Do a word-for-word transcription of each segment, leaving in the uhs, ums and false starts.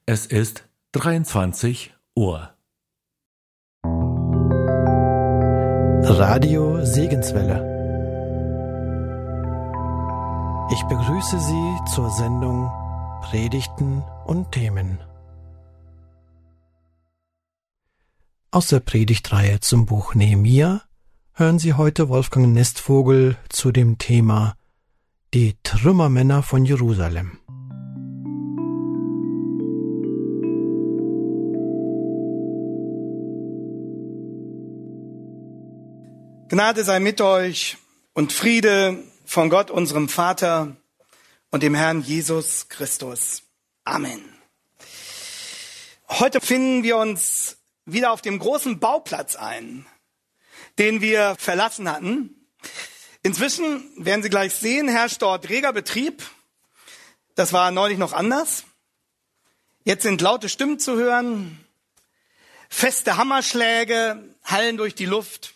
Es ist dreiundzwanzig Uhr. Radio Segenswelle. Ich begrüße Sie zur Sendung Predigten und Themen. Aus der Predigtreihe zum Buch Nehemia hören Sie heute Wolfgang Nestvogel zu dem Thema Die Trümmermänner von Jerusalem. Gnade sei mit euch und Friede von Gott, unserem Vater und dem Herrn Jesus Christus. Amen. Heute finden wir uns wieder auf dem großen Bauplatz ein, den wir verlassen hatten. Inzwischen, werden Sie gleich sehen, herrscht dort reger Betrieb. Das war neulich noch anders. Jetzt sind laute Stimmen zu hören, feste Hammerschläge hallen durch die Luft.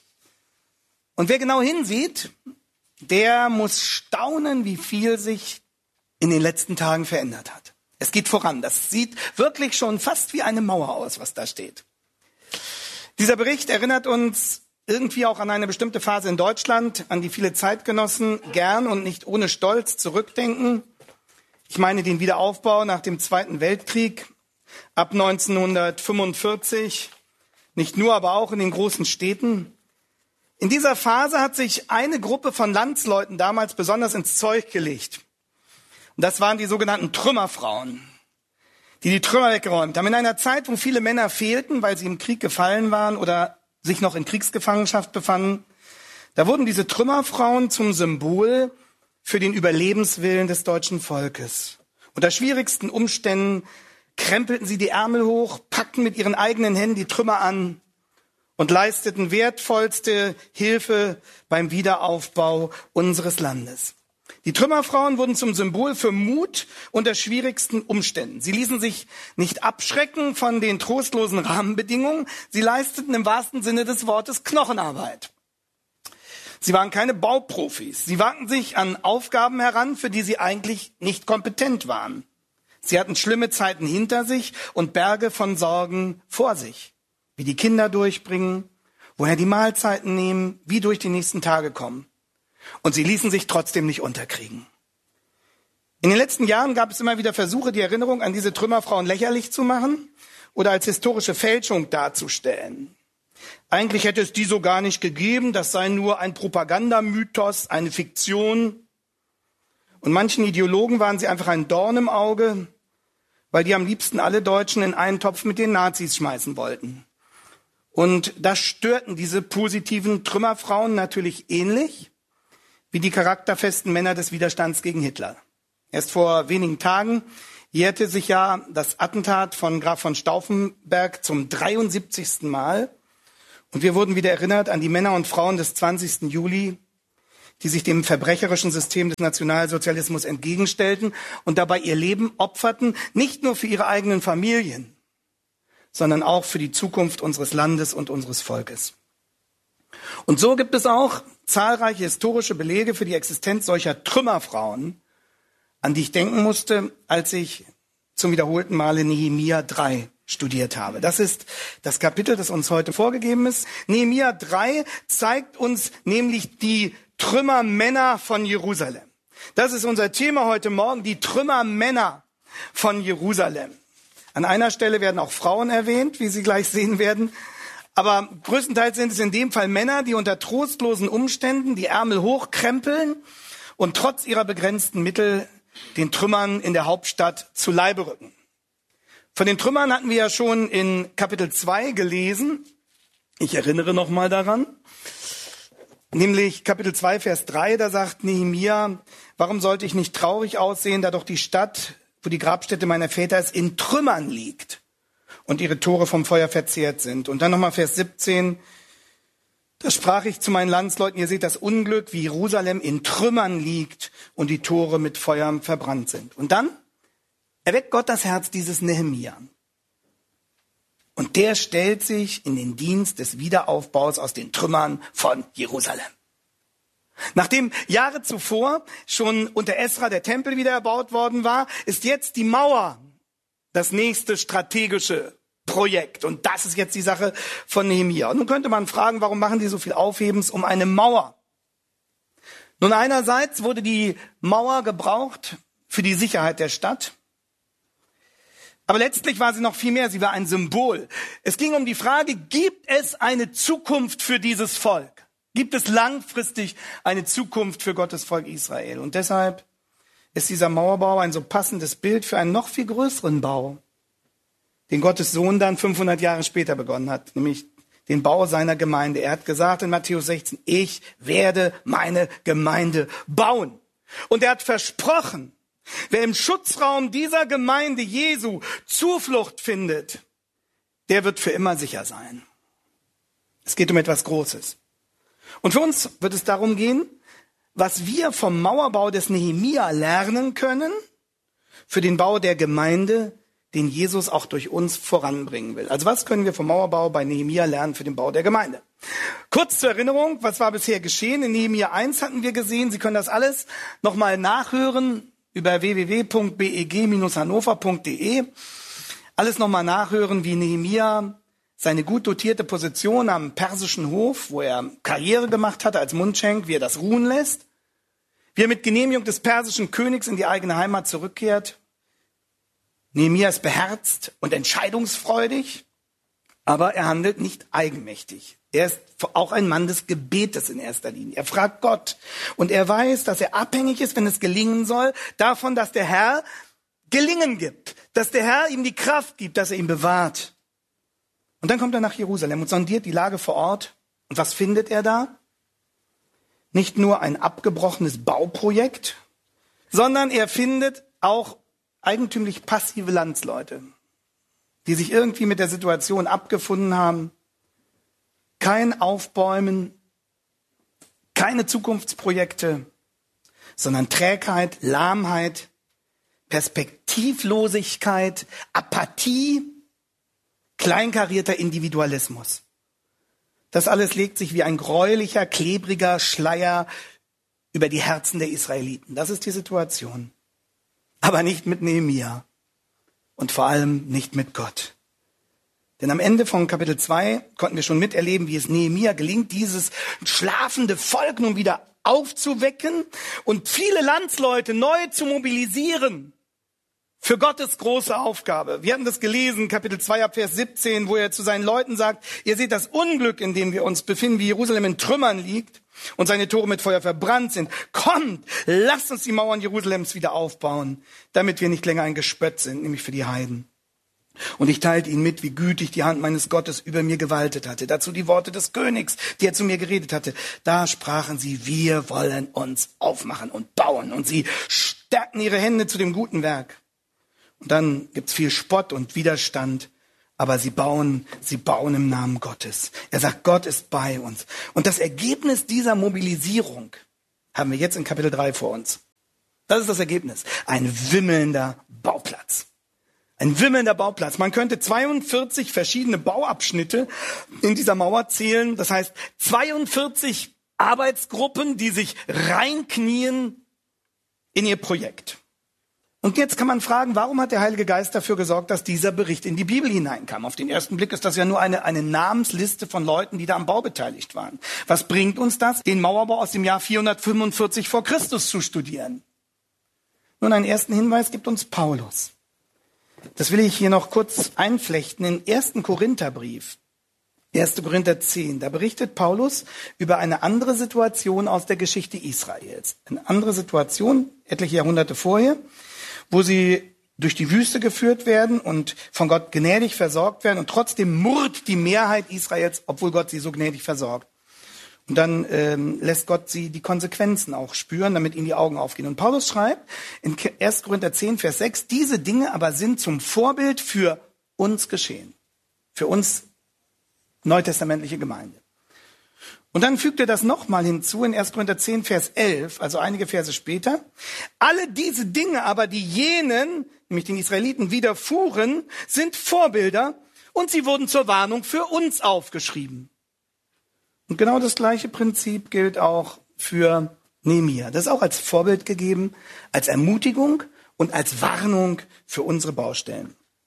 Und wer genau hinsieht, der muss staunen, wie viel sich in den letzten Tagen verändert hat. Es geht voran. Das sieht wirklich schon fast wie eine Mauer aus, was da steht. Dieser Bericht erinnert uns irgendwie auch an eine bestimmte Phase in Deutschland, an die viele Zeitgenossen gern und nicht ohne Stolz zurückdenken. Ich meine den Wiederaufbau nach dem Zweiten Weltkrieg ab neunzehnhundertfünfundvierzig, nicht nur, aber auch in den großen Städten. In dieser Phase hat sich eine Gruppe von Landsleuten damals besonders ins Zeug gelegt. Und das waren die sogenannten Trümmerfrauen, die die Trümmer weggeräumt haben. In einer Zeit, wo viele Männer fehlten, weil sie im Krieg gefallen waren oder sich noch in Kriegsgefangenschaft befanden, da wurden diese Trümmerfrauen zum Symbol für den Überlebenswillen des deutschen Volkes. Unter schwierigsten Umständen krempelten sie die Ärmel hoch, packten mit ihren eigenen Händen die Trümmer an und leisteten wertvollste Hilfe beim Wiederaufbau unseres Landes. Die Trümmerfrauen wurden zum Symbol für Mut unter schwierigsten Umständen. Sie ließen sich nicht abschrecken von den trostlosen Rahmenbedingungen. Sie leisteten im wahrsten Sinne des Wortes Knochenarbeit. Sie waren keine Bauprofis. Sie wagten sich an Aufgaben heran, für die sie eigentlich nicht kompetent waren. Sie hatten schlimme Zeiten hinter sich und Berge von Sorgen vor sich. Wie die Kinder durchbringen, woher die Mahlzeiten nehmen, wie durch die nächsten Tage kommen. Und sie ließen sich trotzdem nicht unterkriegen. In den letzten Jahren gab es immer wieder Versuche, die Erinnerung an diese Trümmerfrauen lächerlich zu machen oder als historische Fälschung darzustellen. Eigentlich hätte es die so gar nicht gegeben, das sei nur ein Propagandamythos, eine Fiktion. Und manchen Ideologen waren sie einfach ein Dorn im Auge, weil die am liebsten alle Deutschen in einen Topf mit den Nazis schmeißen wollten. Und das störten diese positiven Trümmerfrauen natürlich ähnlich wie die charakterfesten Männer des Widerstands gegen Hitler. Erst vor wenigen Tagen jährte sich ja das Attentat von Graf von Stauffenberg zum dreiundsiebzigsten Mal. Und wir wurden wieder erinnert an die Männer und Frauen des zwanzigsten Juli, die sich dem verbrecherischen System des Nationalsozialismus entgegenstellten und dabei ihr Leben opferten, nicht nur für ihre eigenen Familien, sondern auch für die Zukunft unseres Landes und unseres Volkes. Und so gibt es auch zahlreiche historische Belege für die Existenz solcher Trümmerfrauen, an die ich denken musste, als ich zum wiederholten Male Nehemia drei studiert habe. Das ist das Kapitel, das uns heute vorgegeben ist. Nehemia drei zeigt uns nämlich die Trümmermänner von Jerusalem. Das ist unser Thema heute Morgen, die Trümmermänner von Jerusalem. An einer Stelle werden auch Frauen erwähnt, wie Sie gleich sehen werden. Aber größtenteils sind es in dem Fall Männer, die unter trostlosen Umständen die Ärmel hochkrempeln und trotz ihrer begrenzten Mittel den Trümmern in der Hauptstadt zu Leibe rücken. Von den Trümmern hatten wir ja schon in Kapitel zwei gelesen. Ich erinnere noch mal daran. Nämlich Kapitel zwei, Vers drei, da sagt Nehemia, warum sollte ich nicht traurig aussehen, da doch die Stadt, wo die Grabstätte meiner Väter ist, in Trümmern liegt und ihre Tore vom Feuer verzehrt sind. Und dann nochmal Vers siebzehn, da sprach ich zu meinen Landsleuten, ihr seht das Unglück, wie Jerusalem in Trümmern liegt und die Tore mit Feuer verbrannt sind. Und dann erweckt Gott das Herz dieses Nehemia. Und der stellt sich in den Dienst des Wiederaufbaus aus den Trümmern von Jerusalem. Nachdem Jahre zuvor schon unter Esra der Tempel wieder erbaut worden war, ist jetzt die Mauer das nächste strategische Projekt. Und das ist jetzt die Sache von Nehemia. Und nun könnte man fragen, warum machen die so viel Aufhebens um eine Mauer? Nun, einerseits wurde die Mauer gebraucht für die Sicherheit der Stadt. Aber letztlich war sie noch viel mehr. Sie war ein Symbol. Es ging um die Frage, gibt es eine Zukunft für dieses Volk? Gibt es langfristig eine Zukunft für Gottes Volk Israel? Und deshalb ist dieser Mauerbau ein so passendes Bild für einen noch viel größeren Bau, den Gottes Sohn dann fünfhundert Jahre später begonnen hat, nämlich den Bau seiner Gemeinde. Er hat gesagt in Matthäus sechzehn, ich werde meine Gemeinde bauen. Und er hat versprochen, wer im Schutzraum dieser Gemeinde Jesu Zuflucht findet, der wird für immer sicher sein. Es geht um etwas Großes. Und für uns wird es darum gehen, was wir vom Mauerbau des Nehemia lernen können für den Bau der Gemeinde, den Jesus auch durch uns voranbringen will. Also was können wir vom Mauerbau bei Nehemia lernen für den Bau der Gemeinde? Kurz zur Erinnerung, was war bisher geschehen? In Nehemia eins hatten wir gesehen, Sie können das alles nochmal nachhören über w w w punkt b e g dash hannover punkt d e. Alles nochmal nachhören, wie Nehemia seine gut dotierte Position am persischen Hof, wo er Karriere gemacht hatte als Mundschenk, wie er das ruhen lässt, wie er mit Genehmigung des persischen Königs in die eigene Heimat zurückkehrt. Nehemia ist beherzt und entscheidungsfreudig, aber er handelt nicht eigenmächtig. Er ist auch ein Mann des Gebetes in erster Linie. Er fragt Gott und er weiß, dass er abhängig ist, wenn es gelingen soll, davon, dass der Herr Gelingen gibt, dass der Herr ihm die Kraft gibt, dass er ihn bewahrt. Und dann kommt er nach Jerusalem und sondiert die Lage vor Ort. Und was findet er da? Nicht nur ein abgebrochenes Bauprojekt, sondern er findet auch eigentümlich passive Landsleute, die sich irgendwie mit der Situation abgefunden haben. Kein Aufbäumen, keine Zukunftsprojekte, sondern Trägheit, Lahmheit, Perspektivlosigkeit, Apathie, kleinkarierter Individualismus. Das alles legt sich wie ein gräulicher, klebriger Schleier über die Herzen der Israeliten. Das ist die Situation. Aber nicht mit Nehemia und vor allem nicht mit Gott. Denn am Ende von Kapitel zwei konnten wir schon miterleben, wie es Nehemia gelingt, dieses schlafende Volk nun wieder aufzuwecken und viele Landsleute neu zu mobilisieren für Gottes große Aufgabe. Wir hatten das gelesen, Kapitel zwei ab Vers siebzehn, wo er zu seinen Leuten sagt, ihr seht das Unglück, in dem wir uns befinden, wie Jerusalem in Trümmern liegt und seine Tore mit Feuer verbrannt sind. Kommt, lasst uns die Mauern Jerusalems wieder aufbauen, damit wir nicht länger ein Gespött sind, nämlich für die Heiden. Und ich teilte ihnen mit, wie gütig die Hand meines Gottes über mir gewaltet hatte. Dazu die Worte des Königs, die er zu mir geredet hatte. Da sprachen sie, wir wollen uns aufmachen und bauen. Und sie stärkten ihre Hände zu dem guten Werk. Und dann gibt's viel Spott und Widerstand. Aber sie bauen, sie bauen im Namen Gottes. Er sagt, Gott ist bei uns. Und das Ergebnis dieser Mobilisierung haben wir jetzt in Kapitel drei vor uns. Das ist das Ergebnis. Ein wimmelnder Bauplatz. Ein wimmelnder Bauplatz. Man könnte zweiundvierzig verschiedene Bauabschnitte in dieser Mauer zählen. Das heißt, zweiundvierzig Arbeitsgruppen, die sich reinknien in ihr Projekt. Und jetzt kann man fragen, warum hat der Heilige Geist dafür gesorgt, dass dieser Bericht in die Bibel hineinkam? Auf den ersten Blick ist das ja nur eine, eine Namensliste von Leuten, die da am Bau beteiligt waren. Was bringt uns das, den Mauerbau aus dem Jahr vierhundertfünfundvierzig vor Christus zu studieren? Nun, einen ersten Hinweis gibt uns Paulus. Das will ich hier noch kurz einflechten in ersten Korintherbrief, erster Korinther zehn. Da berichtet Paulus über eine andere Situation aus der Geschichte Israels. Eine andere Situation, etliche Jahrhunderte vorher, wo sie durch die Wüste geführt werden und von Gott gnädig versorgt werden. Und trotzdem murrt die Mehrheit Israels, obwohl Gott sie so gnädig versorgt. Und dann ähm, lässt Gott sie die Konsequenzen auch spüren, damit ihnen die Augen aufgehen. Und Paulus schreibt in erster Korinther zehn, Vers sechs, diese Dinge aber sind zum Vorbild für uns geschehen. Für uns neutestamentliche Gemeinde. Und dann fügt er das nochmal hinzu in erster Korinther zehn, Vers elf, also einige Verse später. Alle diese Dinge aber, die jenen, nämlich den Israeliten, widerfuhren, sind Vorbilder und sie wurden zur Warnung für uns aufgeschrieben. Und genau das gleiche Prinzip gilt auch für Nehemia. Das ist auch als Vorbild gegeben, als Ermutigung und als Warnung für unsere Baustellen.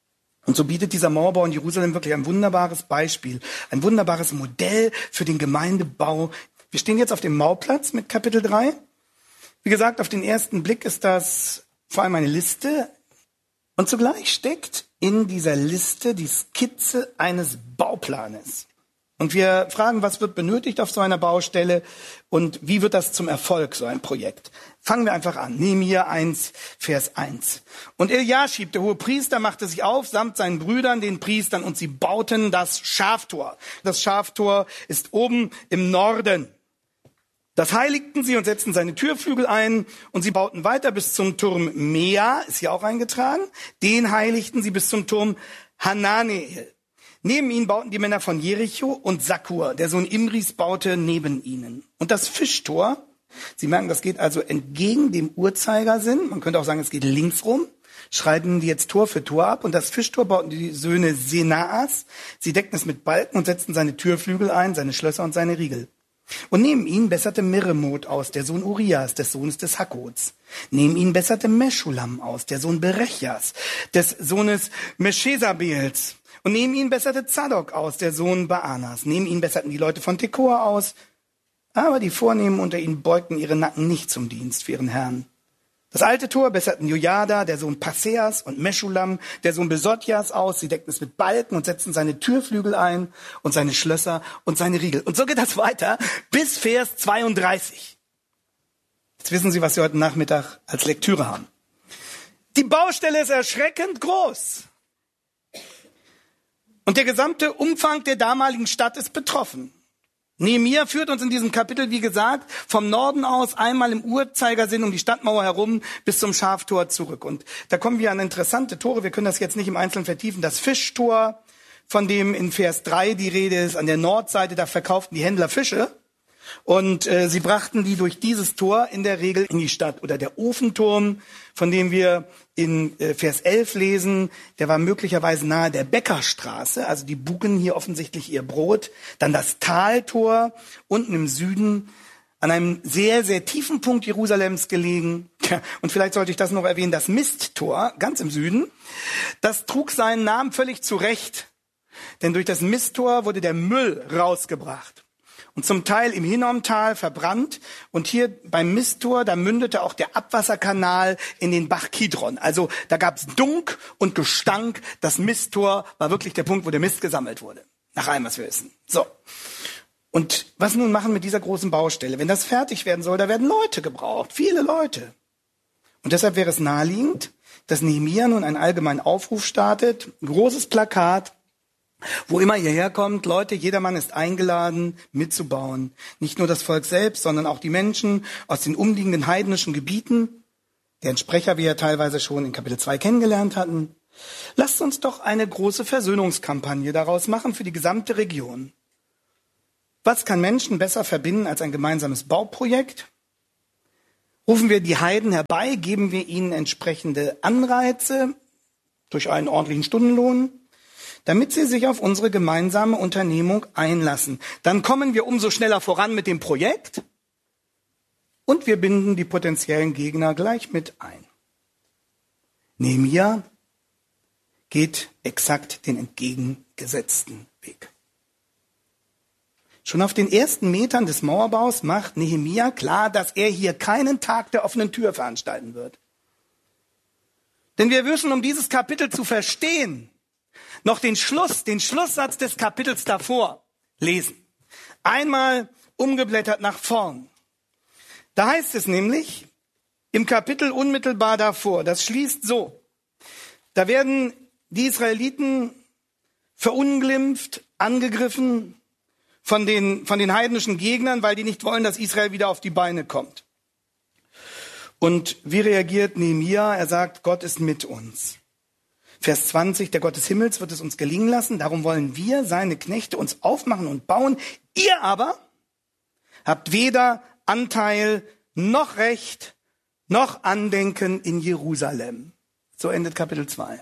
Und so bietet dieser Mauerbau in Jerusalem wirklich ein wunderbares Beispiel, ein wunderbares Modell für den Gemeindebau. Wir stehen jetzt auf dem Bauplatz mit Kapitel drei. Wie gesagt, auf den ersten Blick ist das vor allem eine Liste. Und zugleich steckt in dieser Liste die Skizze eines Bauplanes. Und wir fragen, was wird benötigt auf so einer Baustelle und wie wird das zum Erfolg, so ein Projekt? Fangen wir einfach an. Nehemia eins, Vers eins. Und Eliaschib, der hohe Priester, machte sich auf, samt seinen Brüdern, den Priestern, und sie bauten das Schaftor. Das Schaftor ist oben im Norden. Das heiligten sie und setzten seine Türflügel ein, und sie bauten weiter bis zum Turm Mea, ist hier auch eingetragen. Den heiligten sie bis zum Turm Hananeel. Neben ihnen bauten die Männer von Jericho, und Sakur, der Sohn Imris, baute neben ihnen. Und das Fischtor, Sie merken, das geht also entgegen dem Uhrzeigersinn. Man könnte auch sagen, es geht links rum. Schreiben die jetzt Tor für Tor ab. Und das Fischtor bauten die Söhne Senaas. Sie deckten es mit Balken und setzten seine Türflügel ein, seine Schlösser und seine Riegel. Und neben ihnen besserte Meremot aus, der Sohn Urias, des Sohnes des Hakkots. Neben ihnen besserte Meschulam aus, der Sohn Berechjas, des Sohnes Meschesabels. Und neben ihnen besserte Zadok aus, der Sohn Baanas. Neben ihnen besserten die Leute von Tekoa aus. Aber die Vornehmen unter ihnen beugten ihre Nacken nicht zum Dienst für ihren Herrn. Das alte Tor besserten Jojada, der Sohn Passeas, und Meschulam, der Sohn Besotjas, aus. Sie deckten es mit Balken und setzten seine Türflügel ein und seine Schlösser und seine Riegel. Und so geht das weiter bis Vers zweiunddreißig. Jetzt wissen Sie, was Sie heute Nachmittag als Lektüre haben. Die Baustelle ist erschreckend groß. Und der gesamte Umfang der damaligen Stadt ist betroffen. Nehemia führt uns in diesem Kapitel, wie gesagt, vom Norden aus einmal im Uhrzeigersinn um die Stadtmauer herum bis zum Schaftor zurück. Und da kommen wir an interessante Tore. Wir können das jetzt nicht im Einzelnen vertiefen. Das Fischtor, von dem in Vers drei die Rede ist, an der Nordseite, da verkauften die Händler Fische. Und äh, sie brachten die durch dieses Tor in der Regel in die Stadt. Oder der Ofenturm, von dem wir in äh, Vers elf lesen, der war möglicherweise nahe der Bäckerstraße. Also die buken hier offensichtlich ihr Brot. Dann das Taltor, unten im Süden, an einem sehr, sehr tiefen Punkt Jerusalems gelegen. Und vielleicht sollte ich das noch erwähnen, das Misttor, ganz im Süden. Das trug seinen Namen völlig zu Recht. Denn durch das Misttor wurde der Müll rausgebracht. Und zum Teil im Hinnomtal verbrannt. Und hier beim Misttor, da mündete auch der Abwasserkanal in den Bach Kidron. Also da gab's Dunk und Gestank. Das Misttor war wirklich der Punkt, wo der Mist gesammelt wurde. Nach allem, was wir wissen. So. Und was nun machen mit dieser großen Baustelle? Wenn das fertig werden soll, da werden Leute gebraucht. Viele Leute. Und deshalb wäre es naheliegend, dass Nehemia nun einen allgemeinen Aufruf startet. Ein großes Plakat. Wo immer ihr herkommt, Leute, jedermann ist eingeladen, mitzubauen. Nicht nur das Volk selbst, sondern auch die Menschen aus den umliegenden heidnischen Gebieten, deren Sprecher wir ja teilweise schon in Kapitel zwei kennengelernt hatten. Lasst uns doch eine große Versöhnungskampagne daraus machen für die gesamte Region. Was kann Menschen besser verbinden als ein gemeinsames Bauprojekt? Rufen wir die Heiden herbei, geben wir ihnen entsprechende Anreize durch einen ordentlichen Stundenlohn, damit sie sich auf unsere gemeinsame Unternehmung einlassen. Dann kommen wir umso schneller voran mit dem Projekt und wir binden die potenziellen Gegner gleich mit ein. Nehemia geht exakt den entgegengesetzten Weg. Schon auf den ersten Metern des Mauerbaus macht Nehemia klar, dass er hier keinen Tag der offenen Tür veranstalten wird. Denn wir wissen, um dieses Kapitel zu verstehen, noch den Schluss, den Schlusssatz des Kapitels davor lesen. Einmal umgeblättert nach vorn. Da heißt es nämlich im Kapitel unmittelbar davor, das schließt so: Da werden die Israeliten verunglimpft, angegriffen von den, von den heidnischen Gegnern, weil die nicht wollen, dass Israel wieder auf die Beine kommt. Und wie reagiert Nehemia? Er sagt, Gott ist mit uns. Vers zwanzig, der Gott des Himmels wird es uns gelingen lassen, darum wollen wir, seine Knechte, uns aufmachen und bauen. Ihr aber habt weder Anteil noch Recht noch Andenken in Jerusalem. So endet Kapitel zwei.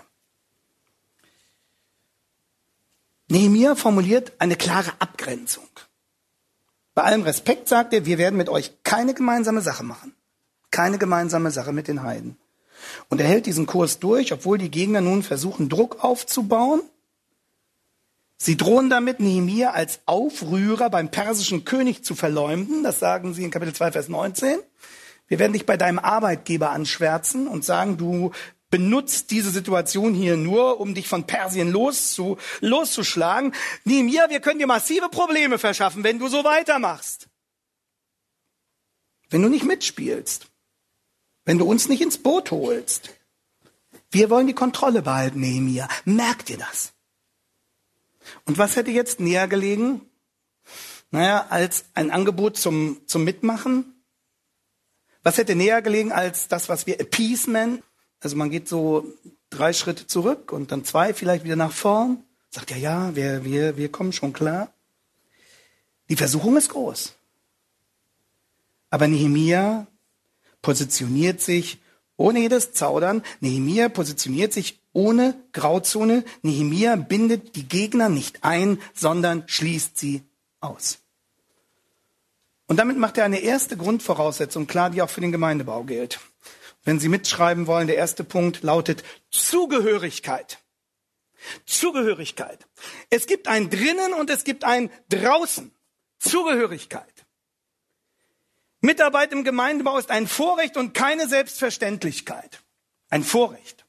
Nehemia formuliert eine klare Abgrenzung. Bei allem Respekt sagt er, wir werden mit euch keine gemeinsame Sache machen. Keine gemeinsame Sache mit den Heiden. Und er hält diesen Kurs durch, obwohl die Gegner nun versuchen, Druck aufzubauen. Sie drohen damit, Nehemia als Aufrührer beim persischen König zu verleumden. Das sagen sie in Kapitel zwei, Vers neunzehn. Wir werden dich bei deinem Arbeitgeber anschwärzen und sagen, du benutzt diese Situation hier nur, um dich von Persien loszu, loszuschlagen. Nehemia, wir können dir massive Probleme verschaffen, wenn du so weitermachst. Wenn du nicht mitspielst. Wenn du uns nicht ins Boot holst. Wir wollen die Kontrolle behalten, Nehemia. Merkt ihr das? Und was hätte jetzt näher gelegen? Naja, als ein Angebot zum, zum Mitmachen. Was hätte näher gelegen als das, was wir Appeasement? Also man geht so drei Schritte zurück und dann zwei vielleicht wieder nach vorn. Sagt ja, ja, wir, wir, wir kommen schon klar. Die Versuchung ist groß. Aber Nehemia positioniert sich ohne jedes Zaudern. Nehemia positioniert sich ohne Grauzone. Nehemia bindet die Gegner nicht ein, sondern schließt sie aus. Und damit macht er eine erste Grundvoraussetzung klar, die auch für den Gemeindebau gilt. Wenn Sie mitschreiben wollen, der erste Punkt lautet Zugehörigkeit. Zugehörigkeit. Es gibt ein Drinnen und es gibt ein Draußen. Zugehörigkeit. Mitarbeit im Gemeindebau ist ein Vorrecht und keine Selbstverständlichkeit. Ein Vorrecht.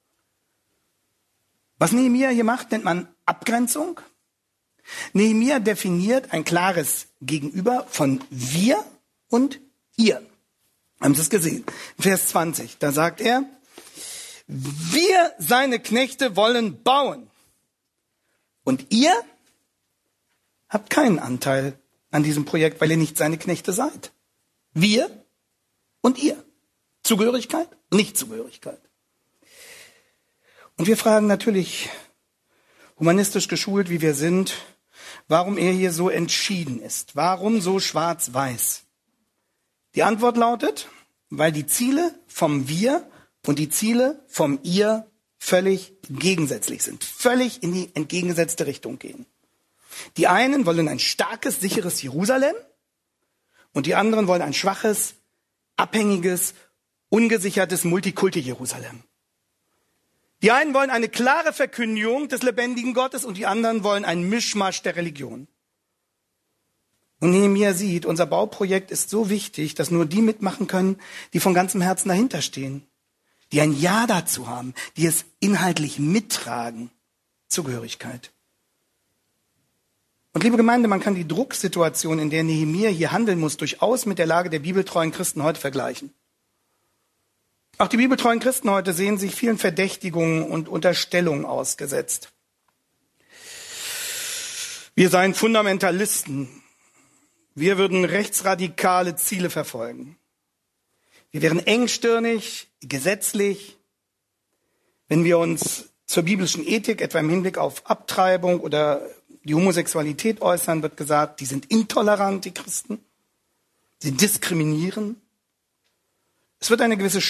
Was Nehemia hier macht, nennt man Abgrenzung. Nehemia definiert ein klares Gegenüber von wir und ihr. Haben Sie es gesehen? Vers zwanzig, da sagt er, wir, seine Knechte, wollen bauen. Und ihr habt keinen Anteil an diesem Projekt, weil ihr nicht seine Knechte seid. Wir und ihr. Zugehörigkeit, Nichtzugehörigkeit. Und wir fragen natürlich, humanistisch geschult wie wir sind, warum er hier so entschieden ist. Warum so schwarz-weiß? Die Antwort lautet, weil die Ziele vom Wir und die Ziele vom Ihr völlig gegensätzlich sind, völlig in die entgegengesetzte Richtung gehen. Die einen wollen ein starkes, sicheres Jerusalem und die anderen wollen ein schwaches, abhängiges, ungesichertes Multikulti-Jerusalem. Die einen wollen eine klare Verkündigung des lebendigen Gottes und die anderen wollen einen Mischmasch der Religion. Und Nehemia sieht, unser Bauprojekt ist so wichtig, dass nur die mitmachen können, die von ganzem Herzen dahinter stehen, die ein Ja dazu haben, die es inhaltlich mittragen. Zugehörigkeit. Und liebe Gemeinde, man kann die Drucksituation, in der Nehemia hier handeln muss, durchaus mit der Lage der bibeltreuen Christen heute vergleichen. Auch die bibeltreuen Christen heute sehen sich vielen Verdächtigungen und Unterstellungen ausgesetzt. Wir seien Fundamentalisten. Wir würden rechtsradikale Ziele verfolgen. Wir wären engstirnig, gesetzlich. Wenn wir uns zur biblischen Ethik, etwa im Hinblick auf Abtreibung oder die Homosexualität äußern, wird gesagt, die sind intolerant, die Christen. Sie diskriminieren. Es wird eine gewisse